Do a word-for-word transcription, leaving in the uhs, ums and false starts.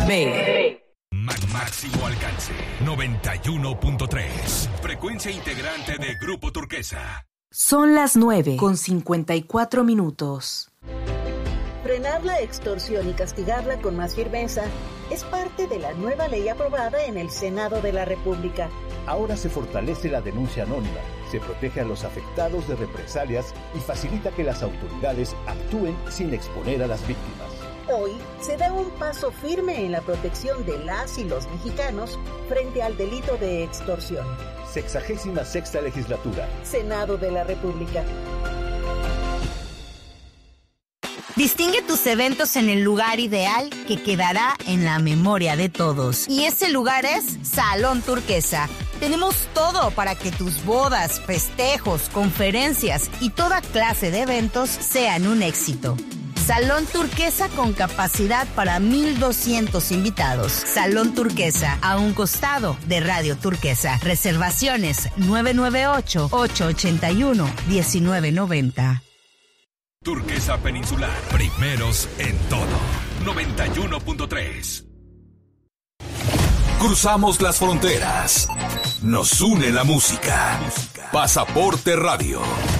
B. Máximo alcance, noventa y uno punto tres. Frecuencia integrante de Grupo Turquesa. Son las nueve con cincuenta y cuatro minutos. Frenar la extorsión y castigarla con más firmeza es parte de la nueva ley aprobada en el Senado de la República. Ahora se fortalece la denuncia anónima, se protege a los afectados de represalias y facilita que las autoridades actúen sin exponer a las víctimas. Hoy se da un paso firme en la protección de las y los mexicanos frente al delito de extorsión. Sexagésima sexta legislatura. Senado de la República. Distingue tus eventos en el lugar ideal que quedará en la memoria de todos. Y ese lugar es Salón Turquesa. Tenemos todo para que tus bodas, festejos, conferencias y toda clase de eventos sean un éxito. Salón Turquesa con capacidad para mil doscientos invitados. Salón Turquesa, a un costado de Radio Turquesa. Reservaciones nueve nueve ocho, ocho ocho uno, uno nueve nueve cero. Turquesa Peninsular, primeros en todo. noventa y uno punto tres. Cruzamos las fronteras. Nos une la música. Pasaporte Radio.